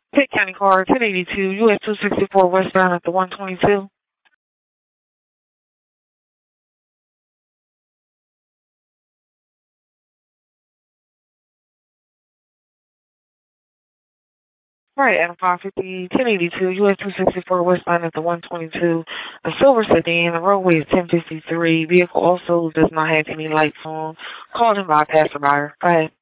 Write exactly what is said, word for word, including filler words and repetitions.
Pitt County car, ten eighty-two, U S two sixty-four westbound at the one twenty-two. Right, at five fifty, ten eighty-two, U S two sixty-four westbound at the one twenty-two. A silver sedan, the roadway is ten fifty-three. Vehicle also does not have any lights on. Called him by a passerby. Go ahead.